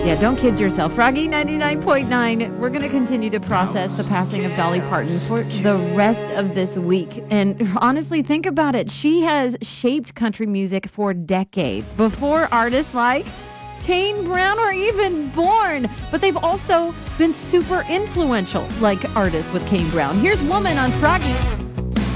Yeah, don't kid yourself. Froggy 99.9. We're going to continue to process the passing of Dolly Parton for the rest of this week. And honestly, think about it. She has shaped country music for decades before artists like Kane Brown were even born. But they've also been super influential, like artists with Kane Brown. Here's Woman on Froggy.